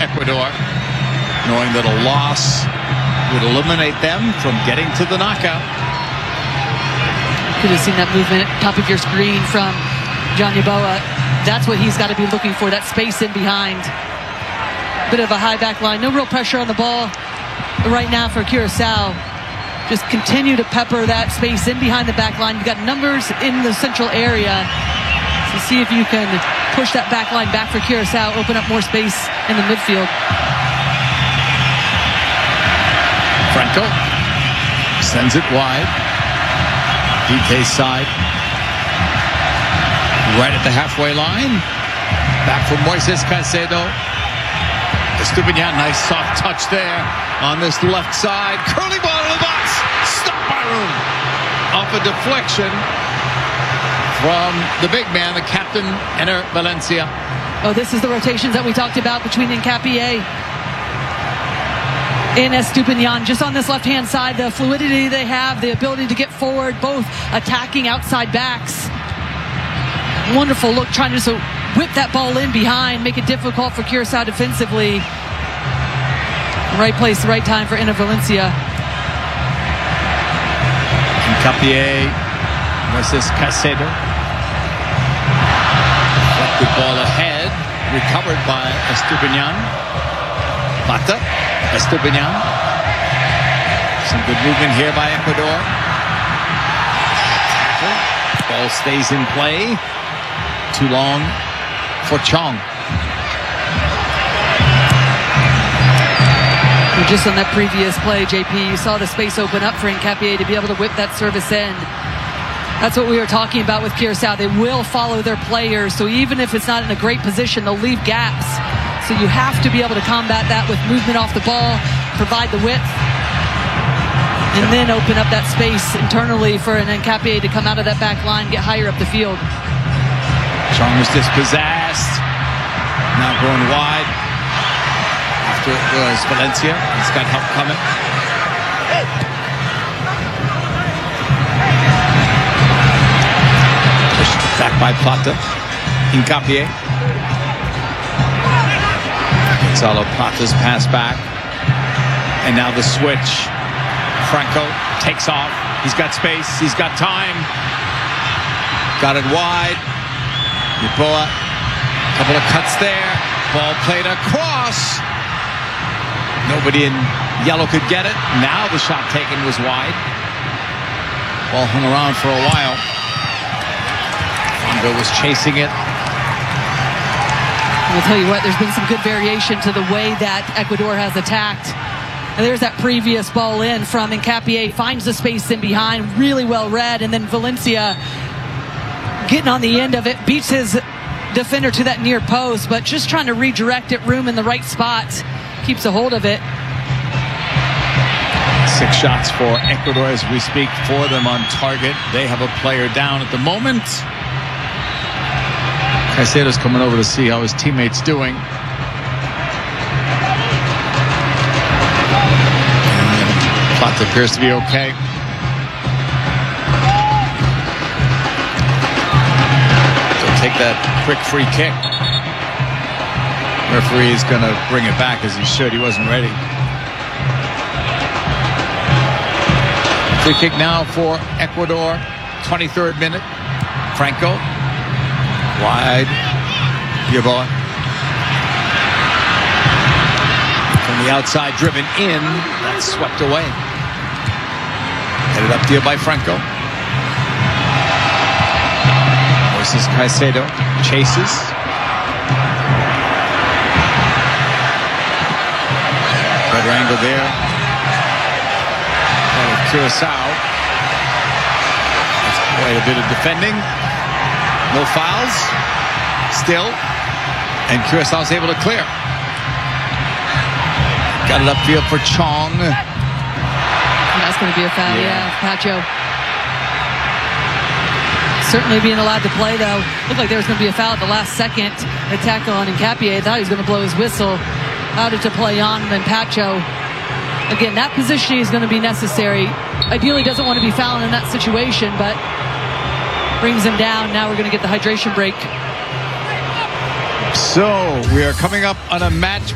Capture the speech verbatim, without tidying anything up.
Ecuador, knowing that a loss would eliminate them from getting to the knockout. Could have seen that movement top of your screen from John Yeboah. That's what he's got to be looking for, that space in behind. Bit of a high back line, no real pressure on the ball right now for Curaçao. Just continue to pepper that space in behind the back line. You've got numbers in the central area. So see if you can push that back line back for Curaçao, open up more space in the midfield. Franco sends it wide. D K's side. Right at the halfway line. Back from Moises Caicedo. Estupiñán, nice soft touch there on this left side. Curling ball to the box. Stopped by Room. Off a deflection from the big man, the captain, Enner Valencia. Oh, this is the rotations that we talked about between Hincapié and Estupiñán. Just on this left-hand side, the fluidity they have, the ability to get forward, both attacking outside backs. Wonderful look, trying to just whip that ball in behind, make it difficult for Curaçao defensively. Right place, right time for Enner Valencia. Hincapié versus Caicedo. Deflected ball ahead, recovered by Estupiñán. Plata, Estupiñán. Some good movement here by Ecuador. Ball stays in play. Too long for Chong. Just on that previous play, J P, you saw the space open up for Hincapié to be able to whip that service in. That's what we were talking about with Curaçao. They will follow their players, so even if it's not in a great position, they'll leave gaps. So you have to be able to combat that with movement off the ball, provide the width, and then open up that space internally for an Hincapié to come out of that back line, get higher up the field. Chong was dispossessed. Now going wide. After it was Valencia. He's got help coming. Pushed back by Plata. Hincapié. Gonzalo Plata's pass back. And now the switch. Franco takes off. He's got space. He's got time. Got it wide. Yeboah, couple of cuts there. Ball played across. Nobody in yellow could get it. Now the shot taken was wide. Ball hung around for a while. Fondo was chasing it. I'll tell you what, there's been some good variation to the way that Ecuador has attacked. And there's that previous ball in from Hincapié. Finds the space in behind, really well read. And then Valencia getting on the end of it, beats his defender to that near post, but just trying to redirect it, Room in the right spot, keeps a hold of it. Six shots for Ecuador as we speak, for them on target. They have a player down at the moment. Caicedo's coming over to see how his teammate's doing. And Plata appears to be okay. Take that quick free kick. Referee is going to bring it back as he should. He wasn't ready. Free kick now for Ecuador. twenty-third minute. Franco. Wide. Yeboah. From the outside, driven in. That's swept away. Headed up here by Franco. Moises Caicedo chases. Better angle there. And Curaçao. That's quite a bit of defending. No fouls. Still. And Curaçao's able to clear. Got it upfield for Chong. That's going to be a foul, yeah, yeah Pacho. Certainly being allowed to play, though. Looked like there was going to be a foul at the last second. The tackle on Hincapié. I thought he was going to blow his whistle. Allowed it to play on, and then Pacho. Again, that positioning is going to be necessary. Ideally doesn't want to be fouling in that situation, but brings him down. Now we're going to get the hydration break. So we are coming up on a match